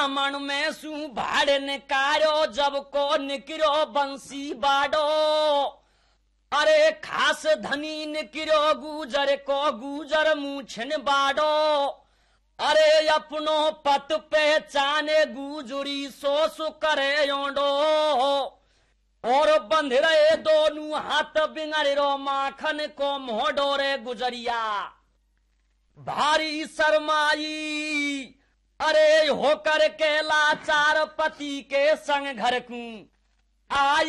ब्राह्मण में सू भाड़े ने कारो जब को निकरो बंसी बाडो। अरे खास धनी निकरो गुजर को गुजर मूछन बाडो। अरे अपनो पत पहचाने गुजरी सोस करे ओंडो। और बंध रहे दोनों हाथ बिंगड़ रो माखन को मोडो रे गुजरिया। भारी शर्माई अरे होकर के लाचार पति के संग घर को आई।